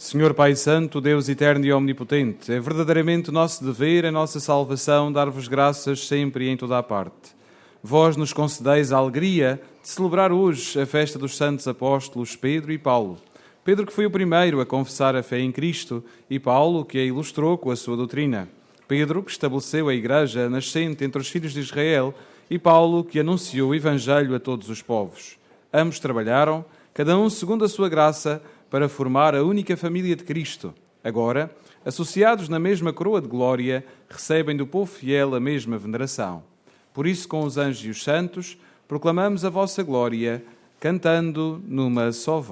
Senhor Pai Santo, Deus eterno e omnipotente, é verdadeiramente nosso dever, a nossa salvação, dar-vos graças sempre e em toda a parte. Vós nos concedeis a alegria de celebrar hoje a festa dos santos apóstolos Pedro e Paulo. Pedro, que foi o primeiro a confessar a fé em Cristo, e Paulo, que a ilustrou com a sua doutrina. Pedro, que estabeleceu a Igreja nascente entre os filhos de Israel, e Paulo, que anunciou o Evangelho a todos os povos. Ambos trabalharam, cada um segundo a sua graça, para formar a única família de Cristo. Agora, associados na mesma coroa de glória, recebem do povo fiel a mesma veneração. Por isso, com os anjos e os santos, proclamamos a vossa glória, cantando numa só voz.